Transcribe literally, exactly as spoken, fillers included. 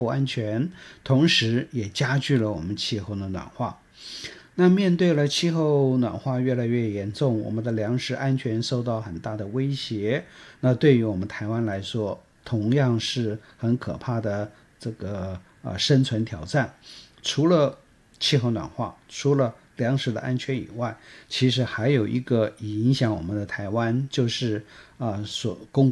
不安全，同时也加剧了我们气候的暖化。那面对了气候暖化越来越严重，我们的粮食安全受到很大的威胁，那对于我们台湾来说同样是很可怕的这个呃生存挑战。除了气候暖化，除了粮食的安全以外，其实还有一个影响我们的台湾，就是啊、呃、所公